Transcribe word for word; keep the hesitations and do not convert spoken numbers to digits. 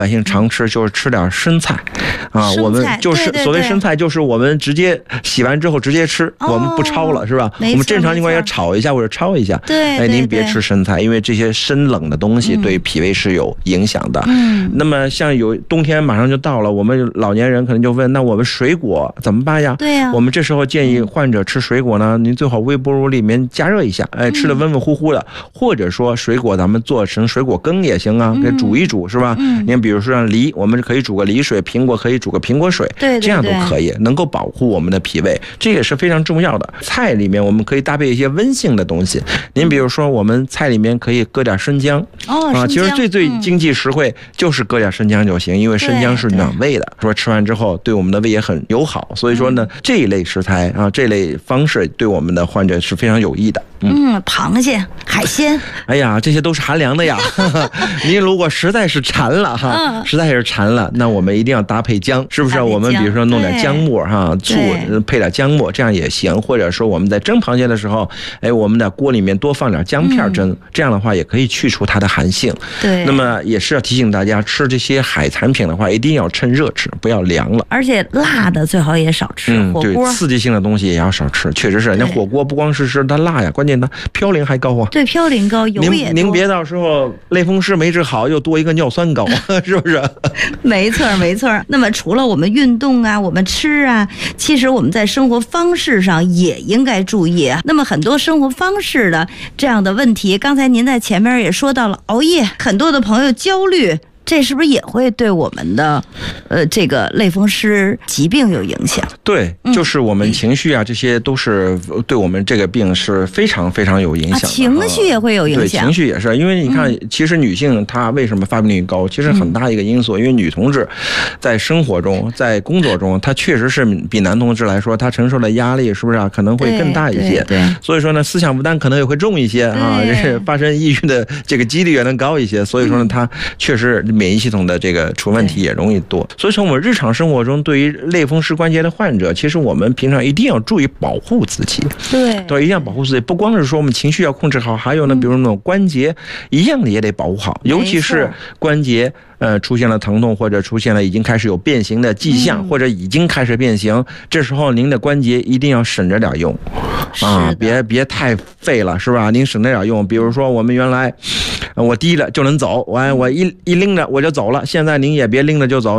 百姓常吃就是吃点生菜啊，我们就是所谓生菜，就是我们直接洗完之后直接吃，我们不焯了，是吧？我们正常情况下炒一下或者焯一下。 对， 哎，您别吃生菜，因为这些生冷的东西对脾胃是有影响的。嗯，那么像有冬天马上就到了，我们老年人可能就问，那我们水果怎么办呀？ 对呀， 我们这时候建议患者吃水果呢，您最好微波炉里面加热一下，哎，吃的温温乎乎的，或者说水果咱们做成水果羹也行啊，给煮一煮，是吧？嗯，您比如说像梨，我们可以煮个梨水，苹果可以煮个苹果水， 对， 这样都可以，能够保护我们的脾胃，这也是非常重要的。菜里面我们可以搭配一些温性的东西，您比如说我们菜里面可以搁点生姜， 哦， 啊，其实最最经济实惠就是搁点生姜就行，因为生姜是暖胃的，说吃完之后对我们的胃也很友好，所以说呢，这一类食材啊，这类方式对我们的患者是非常有益的。 嗯，嗯螃蟹、海鲜， 哎呀，这些都是寒凉的呀。您如果实在是馋了哈，嗯、实在是馋了，那我们一定要搭配姜，是不是？我们比如说弄点姜末哈，醋配点姜末，这样也行。或者说我们在蒸螃蟹的时候，哎，我们在锅里面多放点姜片蒸，嗯、这样的话也可以去除它的寒性。 对。 那么也是要提醒大家，吃这些海产品的话，一定要趁热吃，不要凉了。 而且辣的最好也少吃， 嗯， 火锅对，刺激性的东西也要少吃。确实是，那火锅不光是吃它辣呀，关键它嘌呤还高啊。 对，嘌呤高，油也多。 您您别到时候类风湿没治好，又多一个尿酸高，是不是？ 没错，没错。那么除了我们运动啊，我们吃啊，其实我们在生活方式上也应该注意啊。那么很多生活方式的这样的问题，刚才您在前面也说到了熬夜，很多的朋友焦虑。这是不是也会对我们的，呃，这个类风湿疾病有影响？ 对，就是我们情绪啊，嗯、这些都是对我们这个病是非常非常有影响的。啊、 情绪也会有影响。 对，情绪也是，因为你看，嗯、其实女性她为什么发病率高？其实很大一个因素，嗯、因为女同志在生活中、在工作中，她确实是比男同志来说，她承受的压力是不是啊，可能会更大一些？ 对。对所以说呢，思想负担可能也会重一些啊，这发生抑郁的这个几率也能高一些。所以说呢，她确实。免疫系统的这个出问题也容易多，所以说我们日常生活中对于类风湿关节的患者，其实我们平常一定要注意保护自己。 对， 对，一定要保护自己。不光是说我们情绪要控制好，还有呢，比如那种关节一样的也得保护好，尤其是关节呃出现了疼痛，或者出现了已经开始有变形的迹象，嗯、或者已经开始变形，这时候您的关节一定要省着点用啊，别别太费了，是吧？您省着点用。比如说我们原来我低了就能走，完我一一拎着我就走了，现在您也别拎着就走。